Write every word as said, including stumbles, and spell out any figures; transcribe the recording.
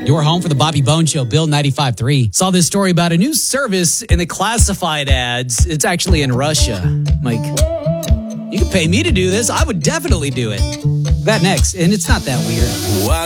Your home for the Bobby Bone Show, Bill ninety-five point three. Saw this story about a new service in the classified ads. It's actually in Russia. I'm like, you could pay me to do this. I would definitely do it. That next, and it's not that weird. Why